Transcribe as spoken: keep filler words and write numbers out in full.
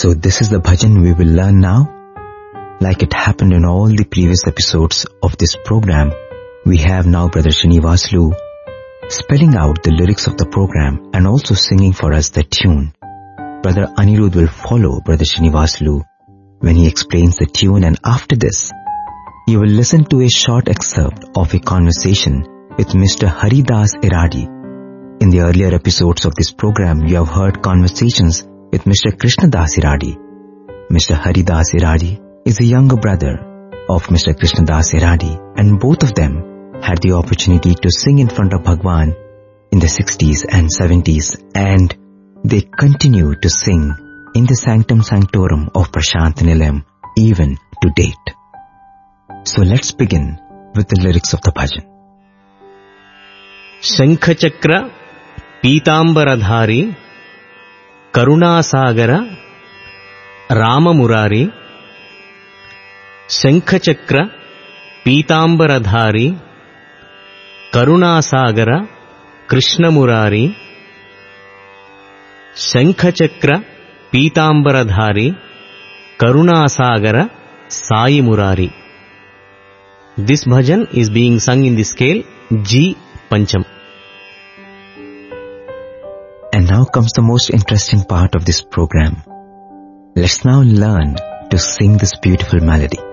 So this is the bhajan we will learn now. Like it happened in all the previous episodes of this program, we have now Brother Srinivasulu spelling out the lyrics of the program and also singing for us the tune. Brother Anirudh will follow Brother Srinivasulu when he explains the tune, and after this, you will listen to a short excerpt of a conversation with Mister Haridas Iradi. In the earlier episodes of this program, you have heard conversations with Mister Krishnadas Iradi. Mister Haridas Iradi is the younger brother of Mister Krishnadas Iradi, and both of them had the opportunity to sing in front of Bhagwan in the sixties and seventies, and they continue to sing in the Sanctum Sanctorum of Prashant Nilayam even to date. So let's begin with the lyrics of the bhajan. Shankhachakra Pitambaradhari Karunasagara Ramamurari. Shankhachakra Pitambaradhari Karunasagara Krishnamurari. Shankhachakra Pitambaradhari Karunasagara Sai Murari. This bhajan is being sung in the scale G Pancham. And now comes the most interesting part of this program. Let's now learn to sing this beautiful melody.